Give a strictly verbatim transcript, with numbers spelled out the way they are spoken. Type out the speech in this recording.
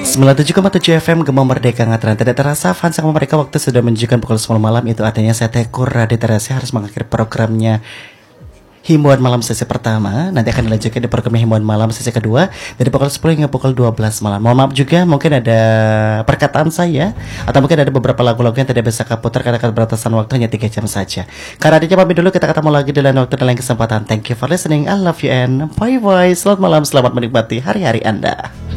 sembilan puluh tujuh koma tujuh F M Gema Merdeka Ngatran. Tidak terasa fans sama mereka waktu sudah menunjukkan pukul sepuluh malam. Itu artinya saya Tekur Raditya Rasya harus mengakhiri programnya Himbauan Malam sesi pertama. Nanti akan dilanjutkan di program Himbauan Malam sesi kedua dari pukul sepuluh hingga pukul dua belas malam. Mohon maaf juga mungkin ada perkataan saya atau mungkin ada beberapa lagu-lagu yang tidak bisa kaputar karena keterbatasan waktu hanya tiga jam saja. Karena Raditya pamit dulu, kita ketemu lagi di lain waktu dan lain kesempatan. Thank you for listening. I love you and bye bye. Selamat malam, selamat menikmati hari-hari Anda.